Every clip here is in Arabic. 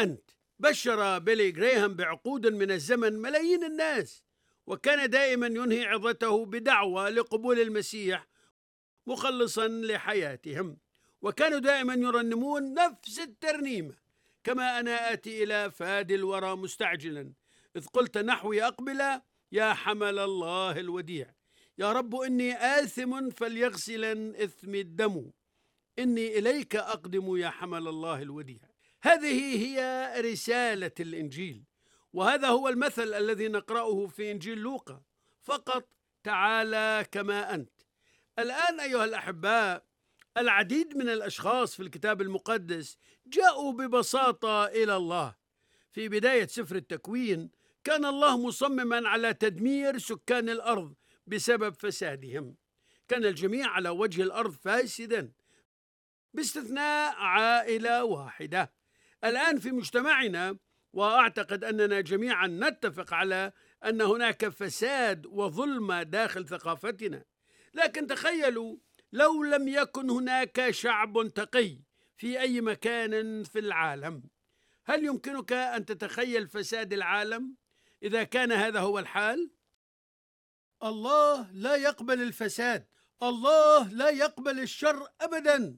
أنت. بشر بيلي غراهام بعقود من الزمن ملايين الناس، وكان دائما ينهي عظته بدعوة لقبول المسيح مخلصا لحياتهم، وكانوا دائما يرنمون نفس الترنيمة: كما أنا آتي إلى فادي الورى مستعجلا، إذ قلت نحوي أقبل يا حمل الله الوديع. يا رب إني آثم فليغسلن إثمي الدم، إني إليك أقدم يا حمل الله الوديع. هذه هي رسالة الإنجيل، وهذا هو المثل الذي نقرأه في إنجيل لوقا: فقط تعالى كما أنت. الآن أيها الأحباء، العديد من الأشخاص في الكتاب المقدس جاءوا ببساطة إلى الله. في بداية سفر التكوين كان الله مصمما على تدمير سكان الأرض بسبب فسادهم. كان الجميع على وجه الأرض فاسدا باستثناء عائلة واحدة. الآن في مجتمعنا، وأعتقد أننا جميعا نتفق على أن هناك فساد وظلم داخل ثقافتنا، لكن تخيلوا لو لم يكن هناك شعب تقي في أي مكان في العالم. هل يمكنك أن تتخيل فساد العالم إذا كان هذا هو الحال؟ الله لا يقبل الفساد، الله لا يقبل الشر أبدا.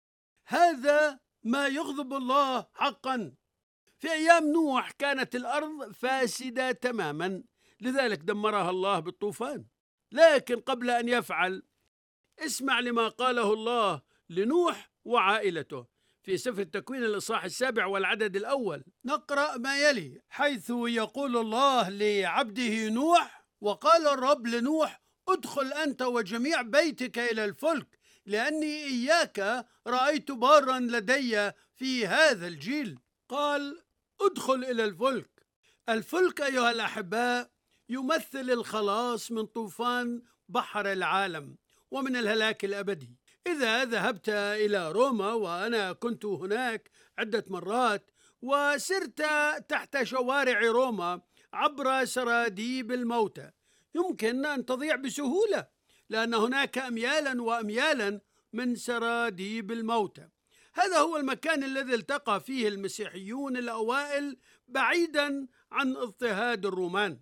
هذا ما يغضب الله حقا. في أيام نوح كانت الأرض فاسدة تماما، لذلك دمرها الله بالطوفان. لكن قبل أن يفعل، اسمع لما قاله الله لنوح وعائلته في سفر التكوين الإصحاح 7 والعدد 1. نقرأ ما يلي، حيث يقول الله لعبده نوح: وقال الرب لنوح ادخل أنت وجميع بيتك إلى الفلك، لأني إياك رأيت بارا لدي في هذا الجيل. قال ادخل إلى الفلك. الفلك أيها الأحباء يمثل الخلاص من طوفان بحر العالم ومن الهلاك الأبدي. إذا ذهبت إلى روما، وأنا كنت هناك عدة مرات، وسرت تحت شوارع روما عبر سراديب الموتى، يمكن أن تضيع بسهولة، لأن هناك أميالا وأميالا من سراديب الموتى. هذا هو المكان الذي التقى فيه المسيحيون الأوائل بعيدا عن اضطهاد الرومان،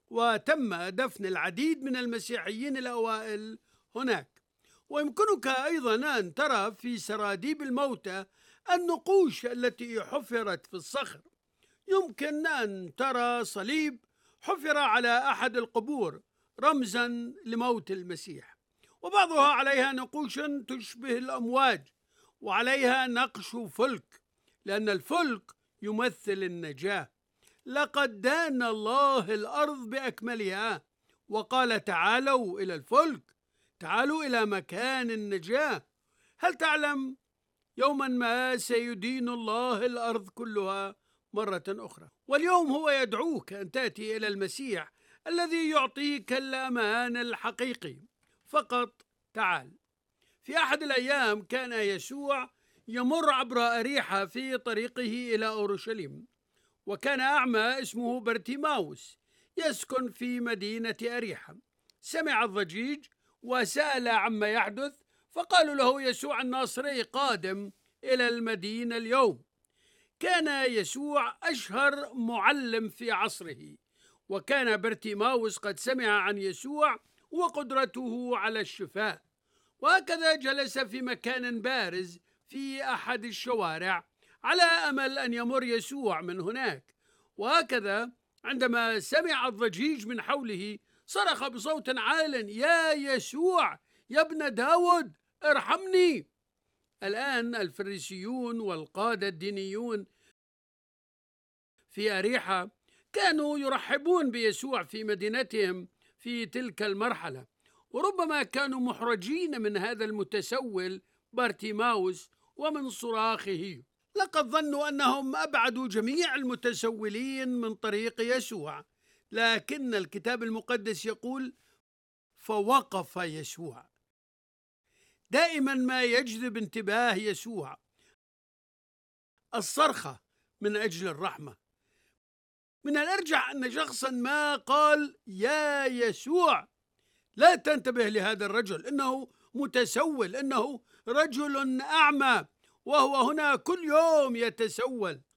وتم دفن العديد من المسيحيين الأوائل هناك. ويمكنك أيضا أن ترى في سراديب الموتى النقوش التي حفرت في الصخر. يمكن أن ترى صليب حفر على أحد القبور رمزا لموت المسيح، وبعضها عليها نقوش تشبه الأمواج، وعليها نقش فلك، لأن الفلك يمثل النجاة. لقد دان الله الأرض بأكملها وقال تعالوا إلى الفلك، تعالوا إلى مكان النجاة. هل تعلم يوما ما سيدين الله الأرض كلها مرة أخرى؟ واليوم هو يدعوك أن تأتي إلى المسيح الذي يعطيك الأمان الحقيقي. فقط تعال. في أحد الأيام كان يسوع يمر عبر أريحة في طريقه إلى أورشليم، وكان أعمى اسمه برتيماوس يسكن في مدينة أريحة. سمع الضجيج وسأل عما يحدث، فقالوا له يسوع الناصري قادم إلى المدينة اليوم. كان يسوع أشهر معلم في عصره، وكان برتيماوس قد سمع عن يسوع وقدرته على الشفاء، وهكذا جلس في مكان بارز في أحد الشوارع على أمل أن يمر يسوع من هناك. وهكذا عندما سمع الضجيج من حوله صرخ بصوت عال: يا يسوع يا ابن داود ارحمني. الآن الفريسيون والقادة الدينيون في أريحة كانوا يرحبون بيسوع في مدينتهم في تلك المرحلة، وربما كانوا محرجين من هذا المتسول بارتيماوس ومن صراخه. لقد ظنوا أنهم أبعدوا جميع المتسولين من طريق يسوع، لكن الكتاب المقدس يقول: فوقف يسوع. دائما ما يجذب انتباه يسوع الصرخة من أجل الرحمة. من الأرجح أن شخصا ما قال يا يسوع. لا تنتبه لهذا الرجل، إنه متسول، إنه رجل أعمى، وهو هنا كل يوم يتسول.